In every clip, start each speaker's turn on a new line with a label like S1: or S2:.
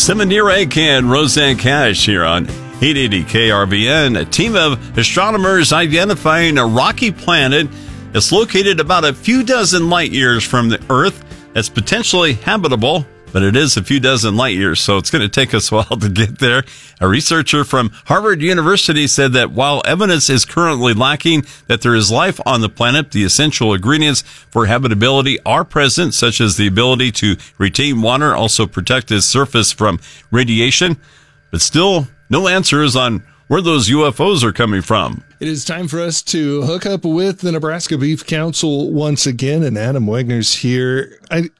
S1: Seminire Ake and Roseanne Cash here on 880 KRVN. A team of astronomers identifying a rocky planet that's located about a few dozen light years from the Earth that's potentially habitable, but it is a few dozen light years, so it's going to take us a while to get there. A researcher from Harvard University said that while evidence is currently lacking that there is life on the planet, the essential ingredients for habitability are present, such as the ability to retain water, also protect its surface from radiation. But still, no answers on where those UFOs are coming from.
S2: It is time for us to hook up with the Nebraska Beef Council once again, and Adam Wagner's here.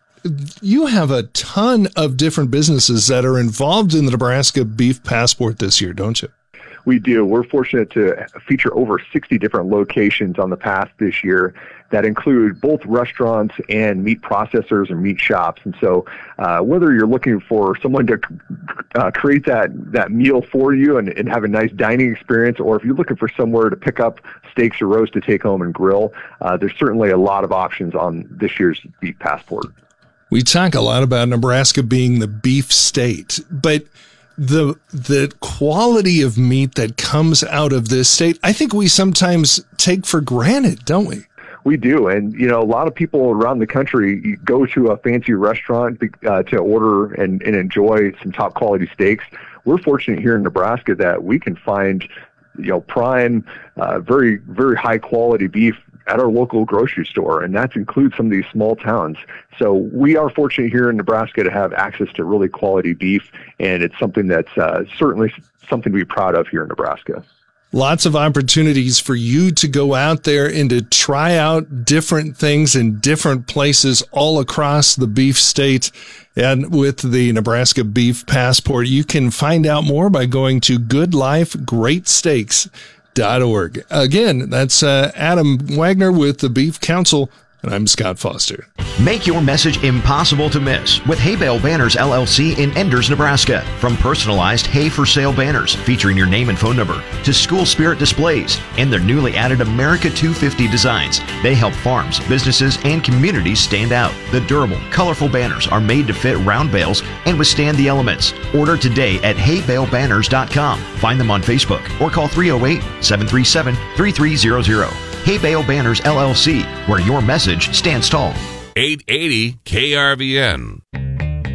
S2: You have a ton of different businesses that are involved in the Nebraska Beef Passport this year, don't you?
S3: We do. We're fortunate to feature over 60 different locations on the pass this year that include both restaurants and meat processors and meat shops. And so whether you're looking for someone to create that meal for you and have a nice dining experience, or if you're looking for somewhere to pick up steaks or roast to take home and grill, there's certainly a lot of options on this year's Beef Passport.
S2: We talk a lot about Nebraska being the beef state, but the quality of meat that comes out of this state, I think we sometimes take for granted, don't we?
S3: We do. And, a lot of people around the country go to a fancy restaurant to order and enjoy some top quality steaks. We're fortunate here in Nebraska that we can find, prime, very, very high quality beef at our local grocery store, and that includes some of these small towns. So we are fortunate here in Nebraska to have access to really quality beef, and it's something that's certainly something to be proud of here in Nebraska.
S2: Lots of opportunities for you to go out there and to try out different things in different places all across the beef state. And with the Nebraska Beef Passport, you can find out more by going to goodlifegreatsteaks.org. Again, that's Adam Wagner with the Beef Council, and I'm Scott Foster.
S4: Make your message impossible to miss with Hay Bale Banners LLC in Enders, Nebraska. From personalized hay for sale banners featuring your name and phone number to school spirit displays and their newly added America 250 designs, they help farms, businesses, and communities stand out. The durable, colorful banners are made to fit round bales and withstand the elements. Order today at haybalebanners.com. Find them on Facebook or call 308-737-3300. Hay Bale Banners LLC, where your message stands tall.
S5: 880 KRVN.